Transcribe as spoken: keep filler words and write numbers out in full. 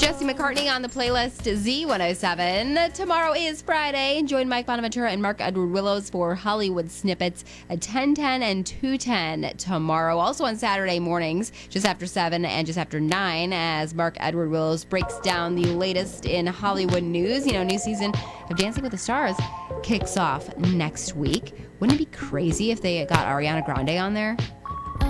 Jesse McCartney on the playlist Z one oh seven. Tomorrow is Friday. Join Mike Bonaventura and Mark Edward Willows for Hollywood Snippets at ten ten and two ten tomorrow. Also on Saturday mornings, just after seven and just after nine, as Mark Edward Willows breaks down the latest in Hollywood news. You know, new season of Dancing with the Stars kicks off next week. Wouldn't it be crazy if they got Ariana Grande on there?